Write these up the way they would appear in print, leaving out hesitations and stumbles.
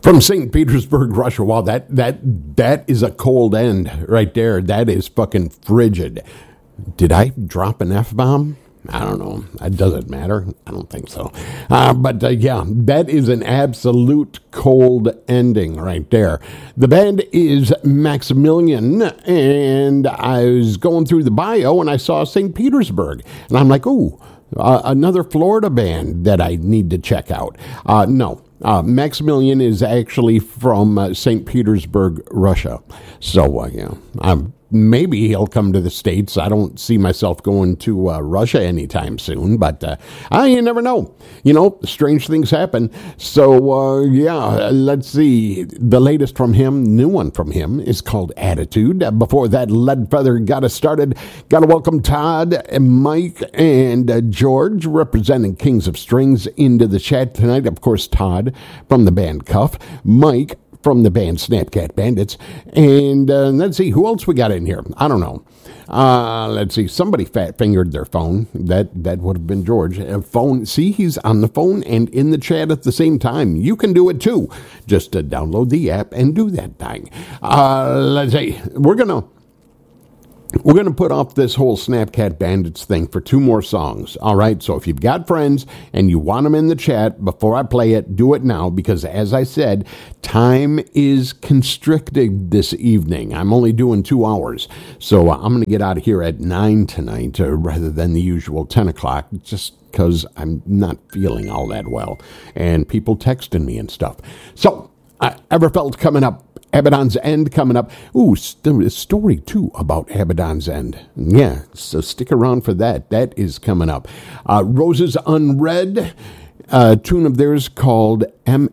From St. Petersburg, Russia. Wow, that is a cold end right there. That is fucking frigid. Did I drop an F-bomb? I don't know. It doesn't matter. I don't think so. But yeah, that is an absolute cold ending right there. The band is Maximilian, and I was going through the bio, and I saw St. Petersburg. And I'm like, ooh, another Florida band that I need to check out. No. Maximilian is actually from St. Petersburg, Russia. So, yeah, maybe he'll come to the States. I don't see myself going to Russia anytime soon, but you never know. You know, strange things happen. So, yeah, let's see. The latest from him, new one from him, is called Attitude. Before that, Leadfeather got us started. Got to welcome Todd, Mike, and George, representing Kings of Strings, into the chat tonight. Of course, Todd from the band Cuff, Mike from the band Snapcat Bandits, and let's see, who else we got in here? I don't know. Let's see, somebody fat-fingered their phone. That would have been George. Phone. See, he's on the phone and in the chat at the same time. You can do it too. Just download the app and do that thing. Let's see, we're going to put off this whole Snapcat Bandits thing for 2 more songs. All right, so if you've got friends and you want them in the chat before I play it, do it now, because as I said, time is constricted this evening. I'm only doing 2 hours. So I'm going to get out of here at 9 tonight rather than the usual 10 o'clock, just because I'm not feeling all that well. And people texting me and stuff. So, Everfeld coming up. Abaddon's End coming up. Ooh, story too about Abaddon's End. Yeah, so stick around for that. That is coming up. Roses Unread, a tune of theirs called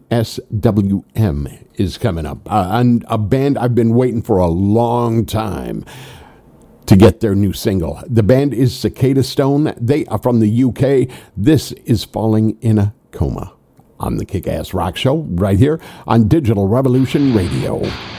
MSWM is coming up. And a band I've been waiting for a long time to get their new single. The band is Cicada Stone. They are from the UK. This is Falling in a Coma. On the Kick-Ass Rock Show, right here on Digital Revolution Radio.